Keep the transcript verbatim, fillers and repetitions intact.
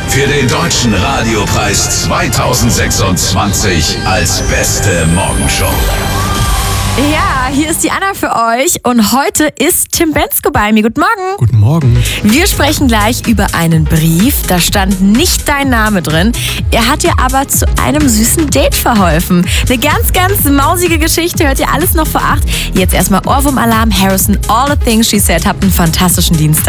für den Deutschen Radiopreis zweitausendsechsundzwanzig als beste Morgenshow. Ja, hier ist die Anna für euch und heute ist Tim Bendzko bei mir. Guten Morgen. Guten Morgen. Wir sprechen gleich über einen Brief, da stand nicht dein Name drin. Er hat dir aber zu einem süßen Date verholfen. Eine ganz, ganz mausige Geschichte, hört ihr alles noch vor acht. Jetzt erstmal Ohrwurm-Alarm, Harrison, All the Things She Said. Habt einen fantastischen Dienstag.